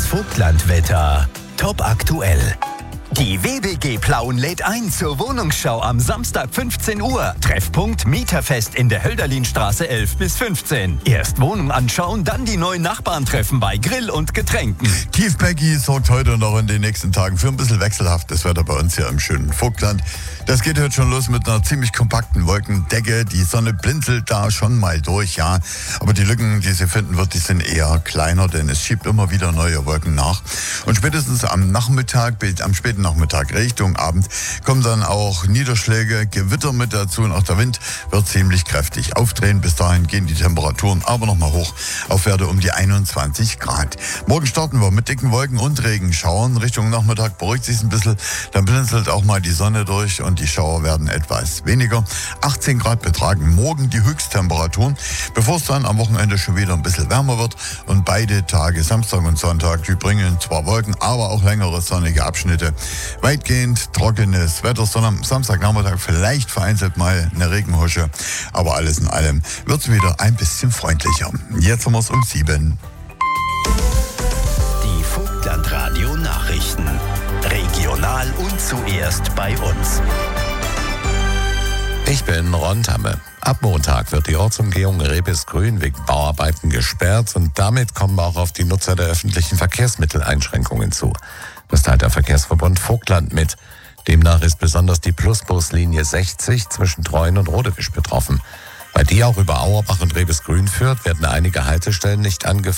Vogtlandwetter. Top aktuell. Die WBG Plauen lädt ein zur Wohnungsschau am Samstag 15 Uhr. Treffpunkt Mieterfest in der Hölderlinstraße 11 bis 15. Erst Wohnung anschauen, dann die neuen Nachbarn treffen bei Grill und Getränken. Tief Peggy sorgt heute und auch in den nächsten Tagen für ein bisschen wechselhaftes Wetter bei uns hier im schönen Vogtland. Das geht heute schon los mit einer ziemlich kompakten Wolkendecke. Die Sonne blinzelt da schon mal durch, ja. Aber die Lücken, die sie finden wird, die sind eher kleiner, denn es schiebt immer wieder neue Wolken nach. Und spätestens am Nachmittag, am späten Nachmittag Richtung Abend, kommen dann auch Niederschläge, Gewitter mit dazu und auch der Wind wird ziemlich kräftig aufdrehen. Bis dahin gehen die Temperaturen aber nochmal hoch auf Werte um die 21 Grad. Morgen starten wir mit dicken Wolken und Regenschauern. Richtung Nachmittag beruhigt sich ein bisschen, dann blinzelt auch mal die Sonne durch und die Schauer werden etwas weniger. 18 Grad betragen morgen die Höchsttemperaturen, bevor es dann am Wochenende schon wieder ein bisschen wärmer wird. Und beide Tage, Samstag und Sonntag, die bringen zwar Wolken, aber auch längere sonnige Abschnitte. Weitgehend trockenes Wetter, sondern am Samstagnachmittag vielleicht vereinzelt mal eine Regenhusche. Aber alles in allem wird es wieder ein bisschen freundlicher. Jetzt haben wir es um 7. Die Vogtlandradio Nachrichten. Regional und zuerst bei uns. Ich bin Ron Tamme. Ab Montag wird die Ortsumgehung Rebisgrün wegen Bauarbeiten gesperrt und damit kommen auch auf die Nutzer der öffentlichen Verkehrsmittel Einschränkungen zu. Das teilt der Verkehrsverbund Vogtland mit. Demnach ist besonders die Plusbuslinie 60 zwischen Treuen und Rodewisch betroffen. Weil die auch über Auerbach und Rebisgrün führt, werden einige Haltestellen nicht angefahren.